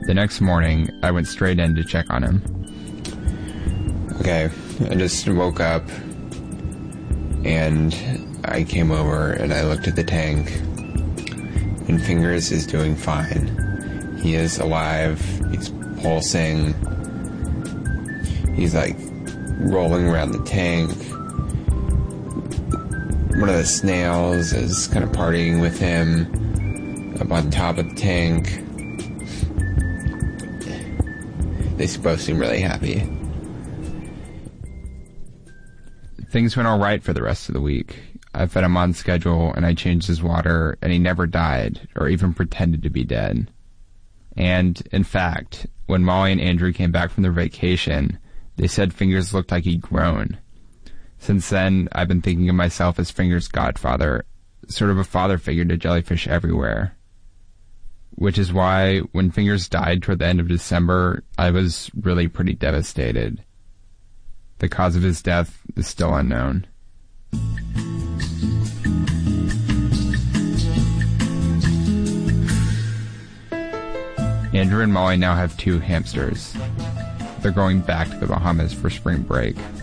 The next morning, I went straight in to check on him. Okay, I just woke up, and I came over and I looked at the tank, and Fingers is doing fine. He is alive, he's pulsing, he's like rolling around the tank. One of the snails is kind of partying with him up on top of the tank. They both seem really happy. Things went all right for the rest of the week. I fed him on schedule, and I changed his water, and he never died, or even pretended to be dead. And, in fact, when Molly and Andrew came back from their vacation, they said Fingers looked like he'd grown. Since then, I've been thinking of myself as Fingers' godfather, sort of a father figure to jellyfish everywhere. Which is why, when Fingers died toward the end of December, I was really pretty devastated. The cause of his death is still unknown. Andrew and Molly now have 2 hamsters. They're going back to the Bahamas for spring break.